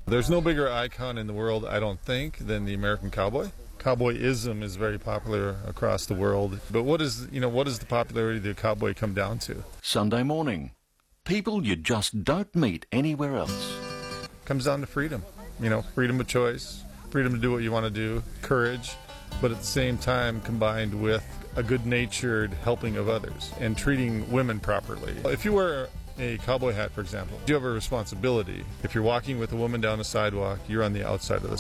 There's no bigger icon in the world, I don't think, than the American cowboy. Cowboyism is very popular across the world. But what does the popularity of the cowboy come down to? Sunday morning. People you just don't meet anywhere else. Comes down to freedom. Freedom of choice, freedom to do what you want to do, courage, but at the same time combined with a good-natured helping of others and treating women properly. If you wear a cowboy hat, for example, you have a responsibility. If you're walking with a woman down a sidewalk, you're on the outside of the